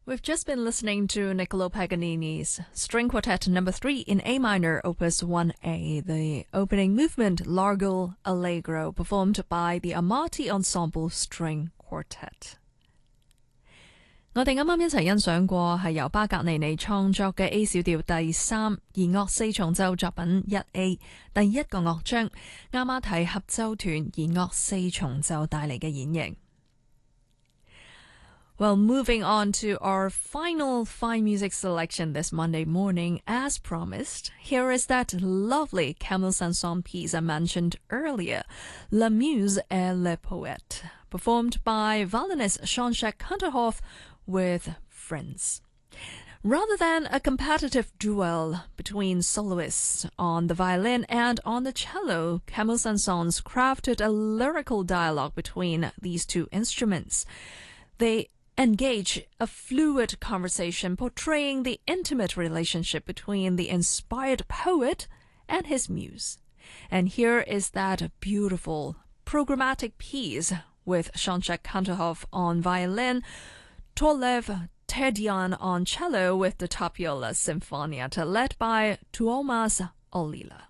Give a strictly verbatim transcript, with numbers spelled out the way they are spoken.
We've just been listening to Niccolo Paganini's String Quartet number three in A minor, opus one A, the opening movement Largo Allegro, performed by the Amati Ensemble String Quartet. 我哋啱啱一齊欣賞過係由巴格尼尼創作嘅 A 小調第三弦樂四重奏作品一 A 第一個樂章，亞馬提合奏團弦樂四重奏帶嚟嘅演繹。Well, moving on to our final fine music selection this Monday morning, as promised, here is that lovely Camille Saint-Saëns piece I mentioned earlier, La Muse et le Poète, performed by violinist Jean-Jacques Kantorhoff with friends. Rather than a competitive duel between soloists on the violin and on the cello, Camille Saint-Saëns crafted a lyrical dialogue between these two instruments. They engage a fluid conversation portraying the intimate relationship between the inspired poet and his muse. And here is that beautiful programmatic piece with Jean-Jacques Kantorhoff on violin, Torlev Terdian on cello with the Tapiola Sinfonietta led by Tuomas Ollila.